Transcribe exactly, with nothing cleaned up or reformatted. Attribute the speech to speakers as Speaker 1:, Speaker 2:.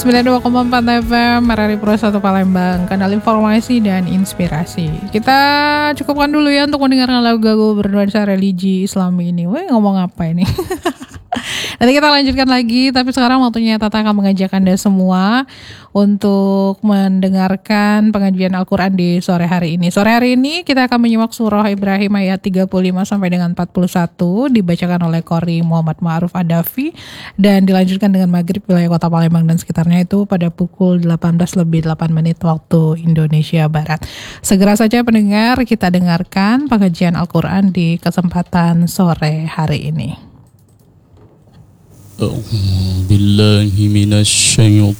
Speaker 1: sembilan puluh dua koma empat F M Merari Pro satu Palembang, kanal informasi dan inspirasi. Kita cukupkan dulu ya untuk mendengarkan lagu-lagu bernuansa religi Islami ini. Weh, ngomong apa ini? Nanti kita lanjutkan lagi, tapi sekarang waktunya Tata akan mengajak Anda semua untuk mendengarkan pengajian Al-Quran di sore hari ini. Sore hari ini kita akan menyimak surah Ibrahim ayat tiga puluh lima sampai dengan empat puluh satu, dibacakan oleh Qori Muhammad Ma'ruf Adafi, dan dilanjutkan dengan Maghrib wilayah Kota Palembang dan sekitarnya itu pada pukul delapan belas lebih delapan menit waktu Indonesia Barat. Segera saja pendengar, kita dengarkan pengajian Al-Quran di kesempatan sore hari ini.
Speaker 2: أعوذ بالله من الشيطان